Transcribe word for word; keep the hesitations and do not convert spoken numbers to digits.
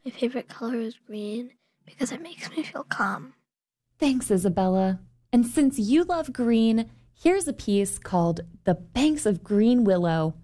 My favorite color is green because it makes me feel calm. Thanks, Isabella. And since you love green, here's a piece called The Banks of Green Willow.